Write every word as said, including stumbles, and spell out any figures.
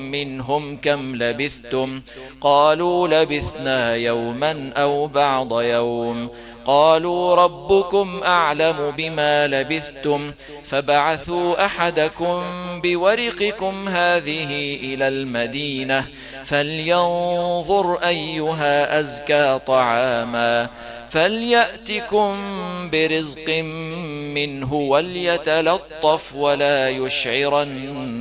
منهم كم لبثتم قالوا لبثنا يوما أو بعض يوم قالوا ربكم أعلم بما لبثتم فبعثوا أحدكم بورقكم هذه إلى المدينة فلينظر أيها أزكى طعاما فليأتكم برزق منه وليتلطف ولا يشعرن